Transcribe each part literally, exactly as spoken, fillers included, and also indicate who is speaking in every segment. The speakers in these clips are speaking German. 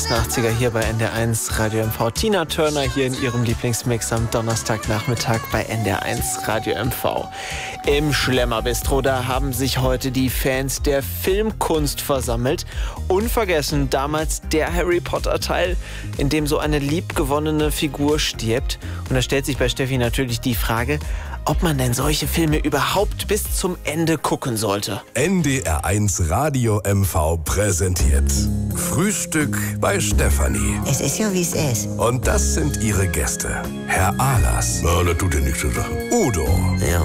Speaker 1: achtziger hier bei N D R eins Radio M V. Tina Turner hier in ihrem Lieblingsmix am Donnerstagnachmittag bei N D R eins Radio M V. Im Schlemmerbistro, da haben sich heute die Fans der Filmkunst versammelt. Unvergessen damals der Harry Potter Teil, in dem so eine liebgewonnene Figur stirbt. Und da stellt sich bei Steffi natürlich die Frage, ob man denn solche Filme überhaupt bis zum Ende gucken sollte.
Speaker 2: N D R eins Radio M V präsentiert Frühstück bei Stefanie.
Speaker 3: Es ist ja, wie es ist.
Speaker 2: Und das sind ihre Gäste. Herr Ahlers.
Speaker 4: Na, das tut ja nichts zur Sache.
Speaker 2: Udo.
Speaker 3: Ja,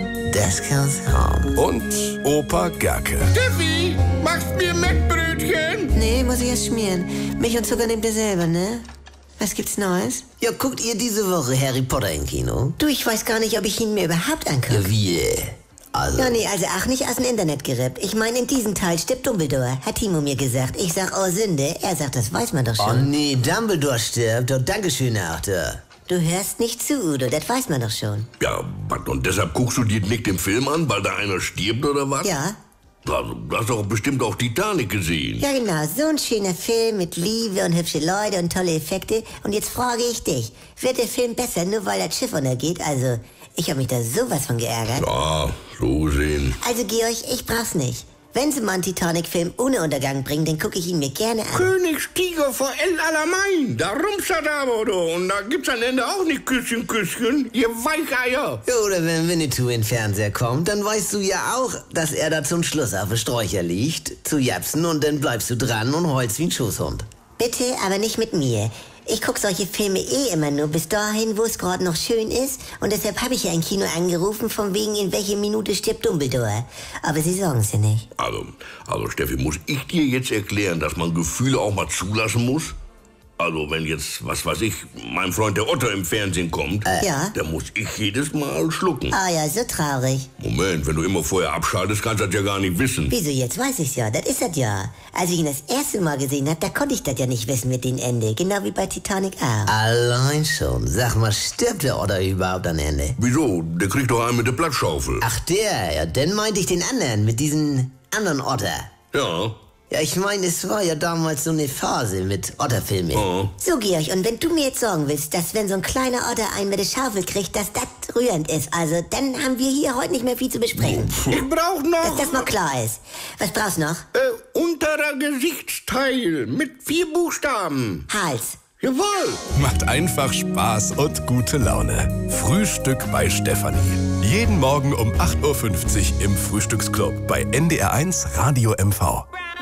Speaker 3: das kann's haben.
Speaker 2: Und Opa Gerke.
Speaker 4: Steffi, machst mir Mettbrötchen?
Speaker 3: Nee, muss ich erst schmieren. Milch und Zucker nehmt ihr selber, ne? Was gibt's Neues?
Speaker 5: Ja, guckt ihr diese Woche Harry Potter im Kino?
Speaker 3: Du, ich weiß gar nicht, ob ich ihn mir überhaupt angucke.
Speaker 5: Ja, wie? Also...
Speaker 3: Ja, nee, also ach, nicht aus dem Internet gerippt. Ich meine, in diesem Teil stirbt Dumbledore, hat Timo mir gesagt. Ich sag, oh Sünde. Er sagt, das weiß man doch
Speaker 5: Oh
Speaker 3: schon.
Speaker 5: nee, Dumbledore stirbt. Oh, Dankeschön, Achter.
Speaker 3: Du hörst nicht zu, Udo, das weiß man doch schon.
Speaker 4: Ja, was, und deshalb guckst du dir nicht den Film an, weil da einer stirbt oder was?
Speaker 3: Ja.
Speaker 4: Also, du hast doch bestimmt auch Titanic gesehen.
Speaker 3: Ja, genau. So ein schöner Film mit Liebe und hübsche Leute und tolle Effekte. Und jetzt frage ich dich, wird der Film besser, nur weil das Schiff untergeht? Also, ich habe mich da sowas von geärgert.
Speaker 4: Ja, so sehen.
Speaker 3: Also, Georg, ich brauch's nicht. Wenn sie mal einen Titanic-Film ohne Untergang bringen, dann gucke ich ihn mir gerne an.
Speaker 4: Königstiger vor El Alamein, da rumsert aber, du. Und da gibt's am Ende auch nicht Küsschen, Küsschen, ihr Weicheier.
Speaker 5: Ja, oder wenn Winnetou in den Fernseher kommt, dann weißt du ja auch, dass er da zum Schluss auf den Sträucher liegt, zu japsen, und dann bleibst du dran und heulst wie ein Schoßhund.
Speaker 3: Bitte, aber nicht mit mir. Ich gucke solche Filme eh immer nur bis dahin, wo es gerade noch schön ist. Und deshalb habe ich ja ein Kino angerufen, von wegen, in welche Minute stirbt Dumbledore. Aber Sie sagen es ja nicht.
Speaker 4: Also, also Steffi, muss ich dir jetzt erklären, dass man Gefühle auch mal zulassen muss? Also, wenn jetzt, was weiß ich, mein Freund der Otto im Fernsehen kommt,
Speaker 3: Äh, ja?
Speaker 4: dann muss ich jedes Mal schlucken.
Speaker 3: Ah ja, so traurig.
Speaker 4: Moment, wenn du immer vorher abschaltest, kannst du das ja gar nicht wissen.
Speaker 3: Wieso, jetzt weiß ich's ja. Das ist das ja. Als ich ihn das erste Mal gesehen habe, da konnte ich das ja nicht wissen mit dem Ende. Genau wie bei Titanic auch.
Speaker 5: Allein schon. Sag mal, stirbt der Otter überhaupt am Ende?
Speaker 4: Wieso? Der kriegt doch einen mit der Blattschaufel.
Speaker 5: Ach, der, ja, dann meinte ich den anderen, mit diesem anderen Otter.
Speaker 4: Ja.
Speaker 5: Ja, ich meine, es war ja damals so eine Phase mit Otterfilmen.
Speaker 4: Oh.
Speaker 3: So, Georg, und wenn du mir jetzt sagen willst, dass wenn so ein kleiner Otter einen mit der Schaufel kriegt, dass das rührend ist, also dann haben wir hier heute nicht mehr viel zu besprechen.
Speaker 4: Ich brauch noch...
Speaker 3: Dass das mal klar ist. Was brauchst du noch?
Speaker 4: Äh, unterer Gesichtsteil mit vier Buchstaben.
Speaker 3: Hals.
Speaker 4: Jawohl.
Speaker 2: Macht einfach Spaß und gute Laune. Frühstück bei Stefanie. Jeden Morgen um acht Uhr fünfzig im Frühstücksclub bei N D R eins Radio M V.